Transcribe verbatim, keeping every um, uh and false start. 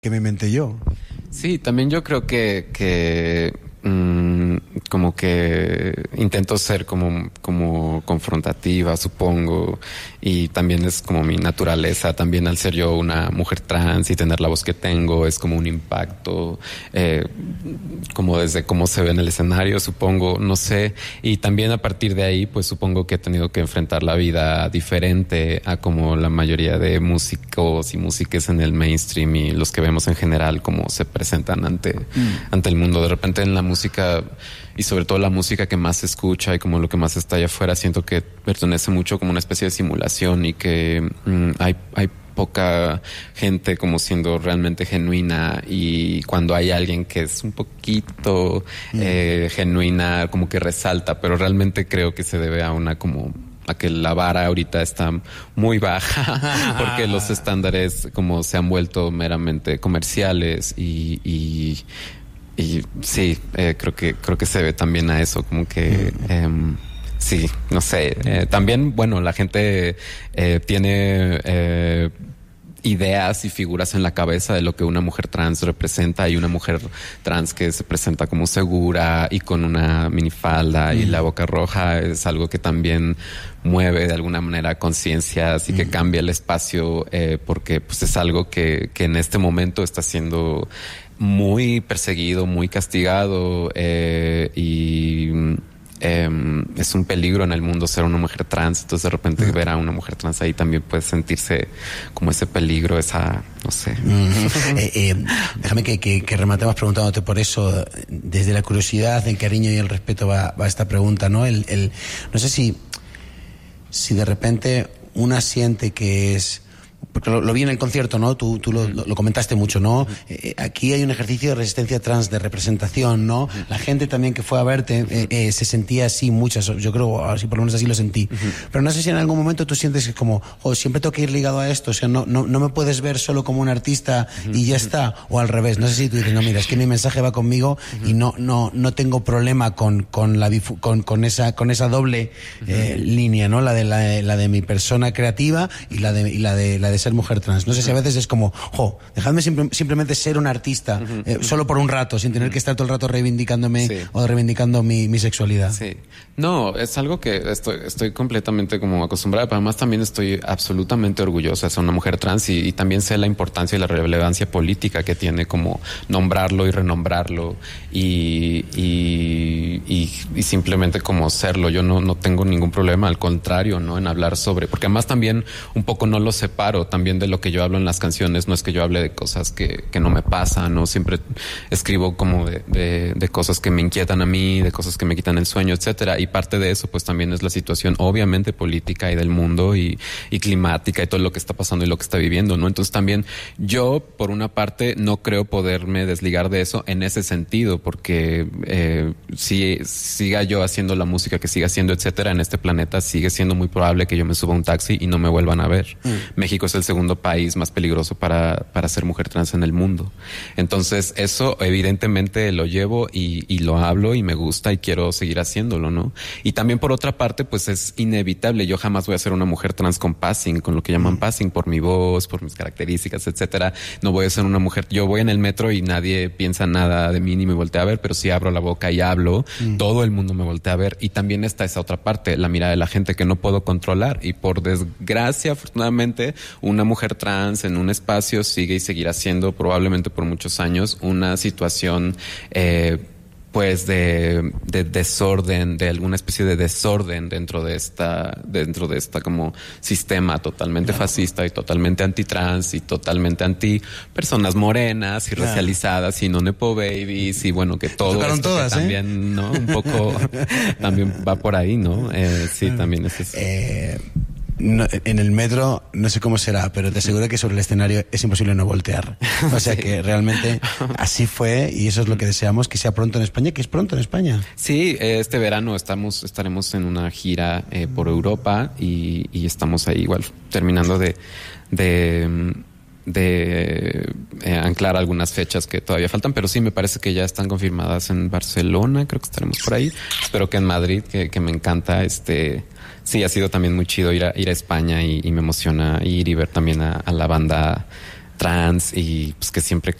que me inventé yo. Sí, también yo creo que, que mmm, como que intento ser como, como confrontativa, supongo, y también es como mi naturaleza. También al ser yo una mujer trans y tener la voz que tengo es como un impacto, eh, como desde cómo se ve en el escenario, supongo, no sé. Y también a partir de ahí, pues supongo que he tenido que enfrentar la vida diferente a como la mayoría de músicos y músicas en el mainstream y los que vemos en general, como se presentan ante, mm. ante el mundo. De repente en la música, y sobre todo la música que más se escucha y como lo que más está allá afuera, siento que pertenece mucho como una especie de simulación y que mm, hay, hay poca gente como siendo realmente genuina, y cuando hay alguien que es un poquito mm. eh, genuina, como que resalta, pero realmente creo que se debe a una como a que la vara ahorita está muy baja porque los estándares como se han vuelto meramente comerciales y, y Y sí, eh, creo que creo que se ve también a eso, como que mm. eh, sí, no sé. Eh, también, bueno, la gente eh, tiene eh, ideas y figuras en la cabeza de lo que una mujer trans representa. Hay una mujer trans que se presenta como segura y con una minifalda mm. y la boca roja. Es algo que también mueve de alguna manera conciencias y mm. que cambia el espacio, eh, porque pues es algo que, que en este momento está siendo muy perseguido, muy castigado, eh, y eh, es un peligro en el mundo ser una mujer trans. Entonces de repente uh-huh. ver a una mujer trans ahí también puede sentirse como ese peligro, esa, no sé. Uh-huh. eh, eh, déjame que, que, que rematemos preguntándote por eso, desde la curiosidad, el cariño y el respeto va, va esta pregunta, ¿no? El, el, no sé si, si de repente una siente que es... Porque lo, lo vi en el concierto, ¿no? Tú, tú lo, lo comentaste mucho, ¿no? Eh, aquí hay un ejercicio de resistencia trans, de representación, ¿no? La gente también que fue a verte eh, eh, se sentía así, muchas, yo creo, así por lo menos así lo sentí. Uh-huh. Pero no sé si en algún momento tú sientes que como, oh, siempre tengo que ir ligado a esto, o sea, no, no, no me puedes ver solo como un artista uh-huh. y ya está, o al revés. No sé si tú dices, no, mira, es que mi mensaje va conmigo uh-huh. y no, no, no tengo problema con, con la difu- con, con esa, con esa doble eh, uh-huh. línea, ¿no? La de la, la de mi persona creativa y la de, y la de, la de ser mujer trans. No sé si a veces es como, jo, dejadme simple, simplemente ser un artista, uh-huh, eh, uh-huh. solo por un rato, sin tener que estar todo el rato reivindicándome sí. o reivindicando mi, mi sexualidad. Sí. No, es algo que estoy, estoy completamente como acostumbrada, pero además también estoy absolutamente orgullosa de ser una mujer trans y, y también sé la importancia y la relevancia política que tiene como nombrarlo y renombrarlo y, y, y, y simplemente como serlo. Yo no, no tengo ningún problema, al contrario, ¿no? En hablar sobre, porque además también un poco no lo separo también de lo que yo hablo en las canciones. No es que yo hable de cosas que, que no me pasan, ¿no? Siempre escribo como de, de, de cosas que me inquietan a mí, de cosas que me quitan el sueño, etcétera. Y parte de eso pues también es la situación obviamente política y del mundo y, y climática y todo lo que está pasando y lo que está viviendo, ¿no? Entonces también yo por una parte no creo poderme desligar de eso en ese sentido, porque eh, si siga yo haciendo la música que siga haciendo, etcétera, en este planeta sigue siendo muy probable que yo me suba a un taxi y no me vuelvan a ver. Mm. México es el segundo país más peligroso para, para ser mujer trans en el mundo. Entonces eso evidentemente lo llevo y, y lo hablo y me gusta y quiero seguir haciéndolo, ¿no? Y también por otra parte pues es inevitable. Yo jamás voy a ser una mujer trans con passing, con lo que llaman mm. passing, por mi voz, por mis características, etcétera. No voy a ser una mujer, yo voy en el metro y nadie piensa nada de mí ni me voltea a ver, pero si abro la boca y hablo, mm. todo el mundo me voltea a ver. Y también está esa otra parte, la mirada de la gente que no puedo controlar, y por desgracia, afortunadamente, una mujer trans en un espacio sigue y seguirá siendo probablemente por muchos años una situación eh, pues de, de desorden, de alguna especie de desorden dentro de esta, dentro de esta como sistema totalmente claro. fascista y totalmente antitrans y totalmente anti personas morenas y claro. racializadas y no nepo babies y bueno, que todo esto todas, que ¿eh? También, ¿no? Un poco también va por ahí, ¿no? Eh, sí, también es eso. Eh... No, en el metro no sé cómo será, pero te aseguro que sobre el escenario es imposible no voltear. O sea sí. que realmente así fue y eso es lo que deseamos, que sea pronto en España, que es pronto en España. Sí, este verano estamos estaremos en una gira eh, por Europa y, y estamos ahí igual terminando de... de de eh, anclar algunas fechas que todavía faltan, pero sí me parece que ya están confirmadas en Barcelona, creo que estaremos por ahí. Espero que en Madrid, que, que me encanta, este sí, ha sido también muy chido ir a, ir a España y, y me emociona ir y ver también a, a la banda trans y pues que siempre